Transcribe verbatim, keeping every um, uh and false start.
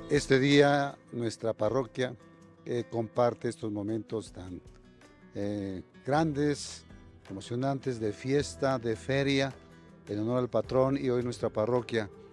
Este día nuestra parroquia eh, comparte estos momentos tan eh, grandes, emocionantes de fiesta, de feria, en honor al patrón y hoy nuestra parroquia